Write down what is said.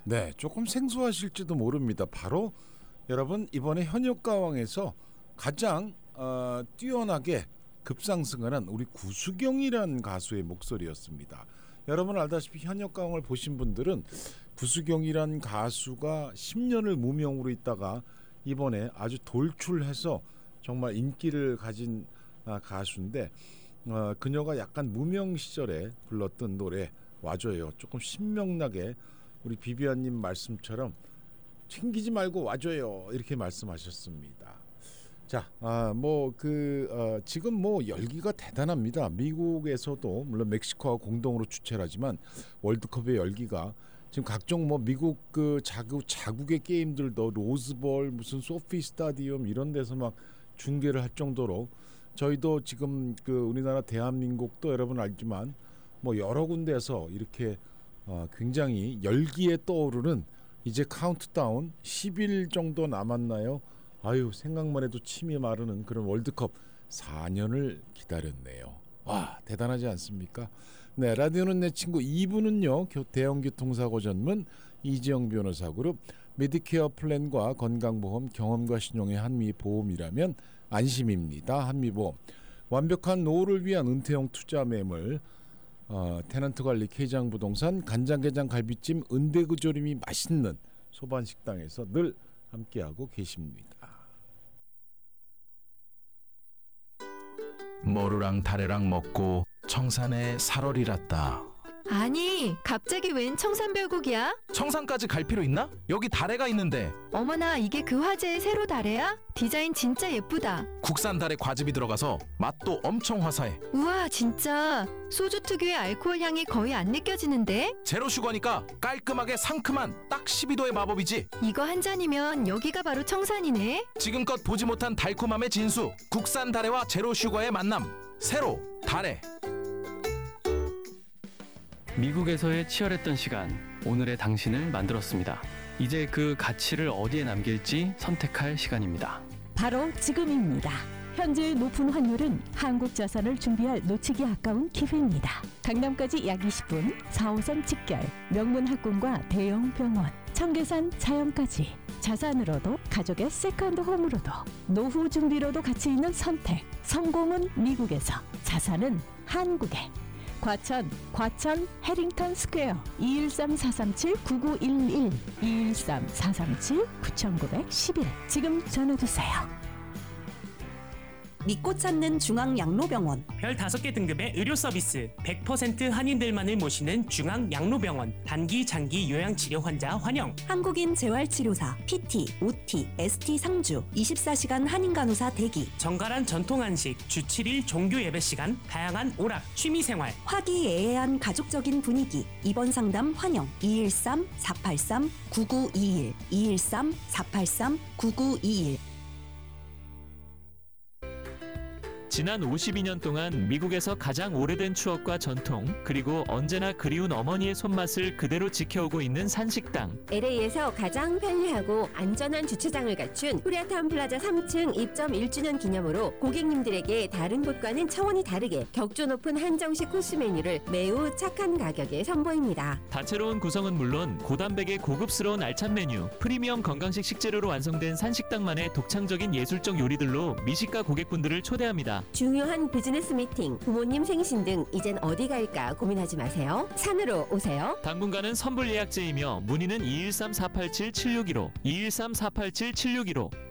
네, 조금 생소하실지도 모릅니다. 바로 여러분 이번에 현역가왕에서 가장 뛰어나게 급상승을 한 우리 구수경이라는 가수의 목소리였습니다. 여러분 알다시피 현역가왕을 보신 분들은 구수경이란 가수가 10년을 무명으로 있다가 이번에 아주 돌출해서 정말 인기를 가진 가수인데 그녀가 약간 무명 시절에 불렀던 노래 와줘요. 조금 신명나게 우리 비비안님 말씀처럼 챙기지 말고 와줘요 이렇게 말씀하셨습니다. 자, 지금 뭐 열기가 대단합니다. 미국에서도 물론 멕시코와 공동으로 주최를 하지만 월드컵의 열기가 지금 각종 뭐 미국 그 자국의 게임들도 로즈볼 무슨 소피 스타디움 이런 데서 막 중계를 할 정도로 저희도 지금 그 우리나라 대한민국도 여러분 알지만 뭐 여러 군데에서 이렇게 굉장히 열기에 떠오르는 이제 카운트다운 10일 정도 남았나요? 아유 생각만 해도 침이 마르는 그런 월드컵 4년을 기다렸네요. 와 대단하지 않습니까? 네, 라디오는 내 친구 2부는요. 대형교통사고 전문 이지영 변호사 그룹 메디케어 플랜과 건강보험 경험과 신용의 한미보험이라면 안심입니다. 한미보험 완벽한 노후를 위한 은퇴형 투자 매물 테넌트관리 K장부동산 간장게장 갈비찜 은대구조림이 맛있는 소반식당에서 늘 함께하고 계십니다. 모루랑 다래랑 먹고 청산에 살얼이랐다. 아니 갑자기 웬 청산별곡이야? 청산까지 갈 필요 있나? 여기 다래가 있는데. 어머나 이게 그 화제의 세로 다래야? 디자인 진짜 예쁘다. 국산 다래 과즙이 들어가서 맛도 엄청 화사해. 우와 진짜 소주 특유의 알코올 향이 거의 안 느껴지는데? 제로 슈거니까 깔끔하게 상큼한 딱 12도의 마법이지. 이거 한 잔이면 여기가 바로 청산이네. 지금껏 보지 못한 달콤함의 진수 국산 다래와 제로 슈거의 만남 세로 다래. 미국에서의 치열했던 시간, 오늘의 당신을 만들었습니다. 이제 그 가치를 어디에 남길지 선택할 시간입니다. 바로 지금입니다. 현재의 높은 환율은 한국 자산을 준비할 놓치기 아까운 기회입니다. 강남까지 약 20분, 4호선 직결, 명문 학군과 대형 병원, 청계산 자연까지 자산으로도 가족의 세컨드 홈으로도 노후 준비로도 가치 있는 선택. 성공은 미국에서, 자산은 한국에. 과천 해링턴 스퀘어 213-437-9911 213-437-9911 지금 전화주세요. 믿고 찾는 중앙양로병원. 별 5개 등급의 의료 서비스, 100% 한인들만을 모시는 중앙양로병원. 단기, 장기 요양치료 환자 환영. 한국인 재활치료사, PT, OT, ST 상주, 24시간 한인간호사 대기. 정갈한 전통 한식, 주 7일 종교 예배 시간, 다양한 오락, 취미생활. 화기애애한 가족적인 분위기. 입원 상담 환영. 213-483-9921 213-483-9921. 지난 52년 동안 미국에서 가장 오래된 추억과 전통, 그리고 언제나 그리운 어머니의 손맛을 그대로 지켜오고 있는 산식당. LA에서 가장 편리하고 안전한 주차장을 갖춘 코리아타운 플라자 3층 입점 1주년 기념으로 고객님들에게 다른 곳과는 차원이 다르게 격조 높은 한정식 코스 메뉴를 매우 착한 가격에 선보입니다. 다채로운 구성은 물론 고단백의 고급스러운 알찬 메뉴, 프리미엄 건강식 식재료로 완성된 산식당만의 독창적인 예술적 요리들로 미식가 고객분들을 초대합니다. 중요한 비즈니스 미팅, 부모님 생신 등 이젠 어디 갈까 고민하지 마세요. 산으로 오세요. 당분간은 선불 예약제이며 문의는 213-487-7615 213-487-7615